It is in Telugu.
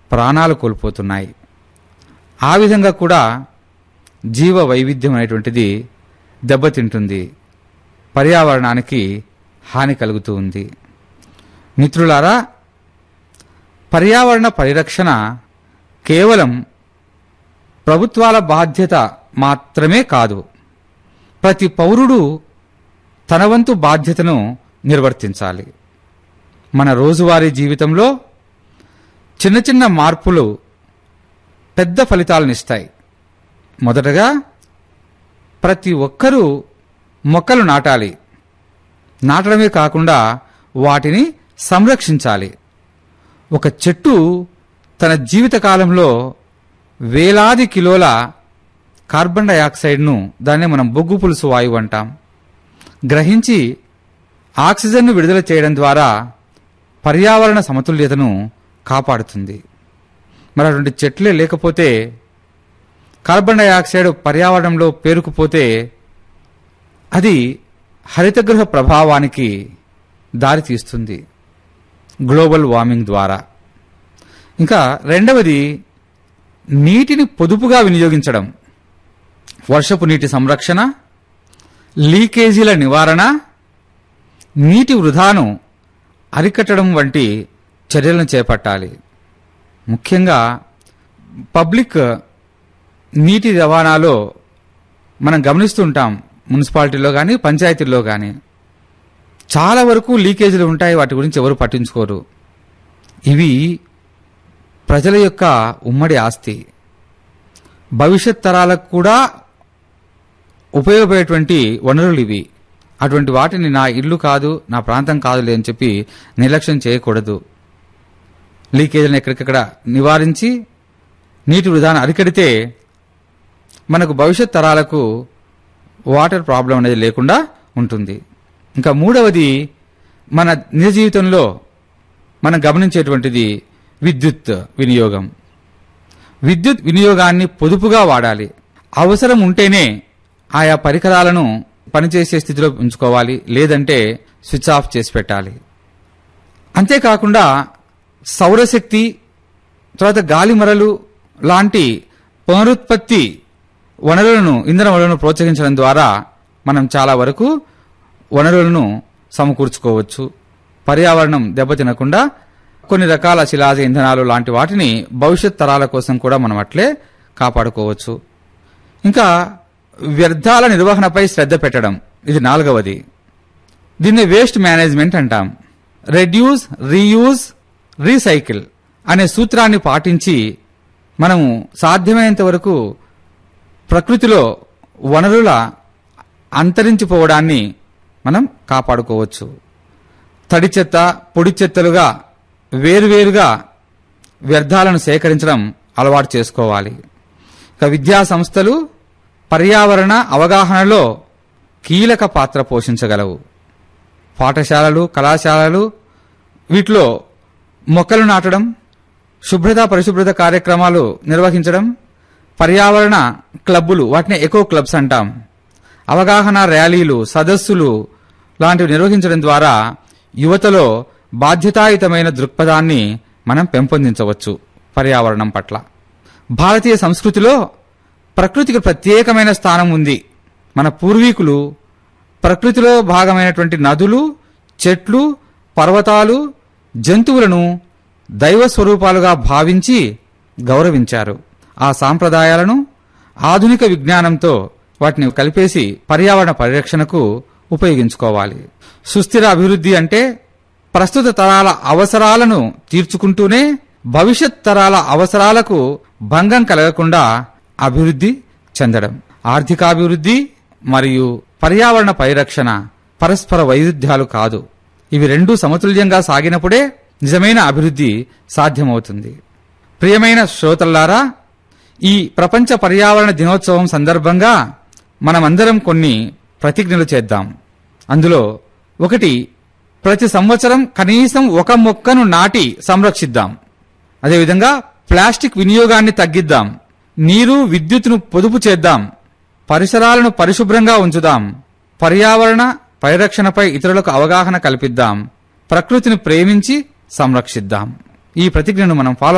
ప్రాణాలు కోల్పోతున్నాయి. ఆ విధంగా కూడా జీవ వైవిధ్యం అనేటువంటిది దెబ్బతింటుంది, పర్యావరణానికి హాని కలుగుతూ ఉంది. మిత్రులారా, పర్యావరణ పరిరక్షణ కేవలం ప్రభుత్వాల బాధ్యత మాత్రమే కాదు, ప్రతి పౌరుడు తన వంతు బాధ్యతను నిర్వర్తించాలి. మన రోజువారీ జీవితంలో చిన్న చిన్న మార్పులు పెద్ద ఫలితాలనిస్తాయి. మొదటగా ప్రతి ఒక్కరూ మొక్కలు నాటాలి. నాటడమే కాకుండా వాటిని సంరక్షించాలి. ఒక చెట్టు తన జీవితకాలంలో వేలాది కిలోల కార్బన్ డయాక్సైడ్ను, దాన్నే మనం బొగ్గు పులుసు వాయువు అంటాం, గ్రహించి ఆక్సిజన్ను విడుదల చేయడం ద్వారా పర్యావరణ సమతుల్యతను కాపాడుతుంది. మరి అటువంటి చెట్లే లేకపోతే, కార్బన్ డయాక్సైడ్ పర్యావరణంలో పేరుకుపోతే అది హరితగృహ ప్రభావానికి దారితీస్తుంది, గ్లోబల్ వార్మింగ్ ద్వారా. ఇంకా రెండవది, నీటిని పొదుపుగా వినియోగించడం. వర్షపు నీటి సంరక్షణ, లీకేజీల నివారణ, నీటి వృధాను అరికట్టడం వంటి చర్యలను చేపట్టాలి. ముఖ్యంగా పబ్లిక్ నీటి రవాణాలో మనం గమనిస్తూ ఉంటాం, మున్సిపాలిటీలో కానీ పంచాయతీల్లో కానీ చాలా వరకు లీకేజీలు ఉంటాయి. వాటి గురించి ఎవరు పట్టించుకోరు. ఇవి ప్రజల యొక్క ఉమ్మడి ఆస్తి, భవిష్యత్ తరాలకు కూడా ఉపయోగపడేటువంటి వనరులు ఇవి. అటువంటి వాటిని నా ఇల్లు కాదు, నా ప్రాంతం కాదులే అని చెప్పి నిర్లక్ష్యం చేయకూడదు. లీకేజీలను ఎక్కడికక్కడ నివారించి నీటి వృధాను అరికడితే మనకు భవిష్యత్ తరాలకు వాటర్ ప్రాబ్లం అనేది లేకుండా ఉంటుంది. ఇంకా మూడవది, మన నిజ జీవితంలో మనం గమనించేటువంటిది విద్యుత్ వినియోగం. విద్యుత్ వినియోగాన్ని పొదుపుగా వాడాలి. అవసరం ఉంటేనే ఆయా పరికరాలను పనిచేసే స్థితిలో ఉంచుకోవాలి, లేదంటే స్విచ్ ఆఫ్ చేసి పెట్టాలి. అంతేకాకుండా సౌరశక్తి, తర్వాత గాలిమరలు లాంటి పునరుత్పత్తి వనరులను, ఇంధన వనరులను ప్రోత్సహించడం ద్వారా మనం చాలా వరకు వనరులను సమకూర్చుకోవచ్చు. పర్యావరణం దెబ్బతినకుండా కొన్ని రకాల శిలాజ ఇంధనాలు లాంటి వాటిని భవిష్యత్ తరాల కోసం కూడా మనం అట్లే కాపాడుకోవచ్చు. ఇంకా వ్యర్థాల నిర్వహణపై శ్రద్ధ పెట్టడం, ఇది నాలుగవది. దీన్ని వేస్ట్ మేనేజ్మెంట్ అంటాం. రెడ్యూస్, రీయూజ్, రీసైకిల్ అనే సూత్రాన్ని పాటించి మనము సాధ్యమైనంత వరకు ప్రకృతిలో వనరుల అంతరించిపోవడాన్ని మనం కాపాడుకోవచ్చు. తడి చెత్త, పొడి చెత్తలుగా వేరువేరుగా వ్యర్థాలను సేకరించడం అలవాటు చేసుకోవాలి. ఇక విద్యా సంస్థలు పర్యావరణ అవగాహనలో కీలక పాత్ర పోషించగలవు. పాఠశాలలు, కళాశాలలు వీటిలో మొక్కలు నాటడం, శుభ్రత పరిశుభ్రత కార్యక్రమాలు నిర్వహించడం, పర్యావరణ క్లబ్బులు, వాటిని ఎకో క్లబ్స్ అంటాం, అవగాహన ర్యాలీలు, సదస్సులు లాంటివి నిర్వహించడం ద్వారా యువతలో బాధ్యతాయుతమైన దృక్పథాన్ని మనం పెంపొందించవచ్చు పర్యావరణం పట్ల. భారతీయ సంస్కృతిలో ప్రకృతికి ప్రత్యేకమైన స్థానం ఉంది. మన పూర్వీకులు ప్రకృతిలో భాగమైనటువంటి నదులు, చెట్లు, పర్వతాలు, జంతువులను దైవ స్వరూపాలుగా భావించి గౌరవించారు. ఆ సాంప్రదాయాలను ఆధునిక విజ్ఞానంతో వాటిని కలిపేసి పర్యావరణ పరిరక్షణకు ఉపయోగించుకోవాలి. సుస్థిర అభివృద్ధి అంటే ప్రస్తుత తరాల అవసరాలను తీర్చుకుంటూనే భవిష్యత్ తరాల అవసరాలకు భంగం కలగకుండా అభివృద్ధి చెందడం. ఆర్థికాభివృద్ధి మరియు పర్యావరణ పరిరక్షణ పరస్పర వైరుధ్యాలు కాదు. ఇవి రెండూ సమతుల్యంగా సాగినప్పుడే నిజమైన అభివృద్ధి సాధ్యమవుతుంది. ప్రియమైన శ్రోతల్లారా, ఈ ప్రపంచ పర్యావరణ దినోత్సవం సందర్భంగా మనమందరం కొన్ని ప్రతిజ్ఞలు చేద్దాం. అందులో ఒకటి, ప్రతి సంవత్సరం కనీసం ఒక మొక్కను నాటి సంరక్షిద్దాం. అదేవిధంగా ప్లాస్టిక్ వినియోగాన్ని తగ్గిద్దాం. నీరు, విద్యుత్తును పొదుపు చేద్దాం. పరిసరాలను పరిశుభ్రంగా ఉంచుదాం. పర్యావరణ పరిరక్షణపై ఇతరులకు అవగాహన కల్పిద్దాం. ప్రకృతిని ప్రేమించి సంరక్షిద్దాం. ఈ ప్రతిజ్ఞను మనం ఫాలో